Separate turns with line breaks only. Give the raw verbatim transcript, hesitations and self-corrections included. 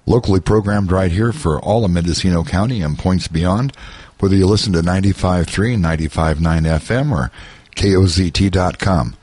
Locally programmed right here for all of Mendocino County and points beyond, whether you listen to ninety-five point three, ninety-five point nine F M or K O Z T dot com.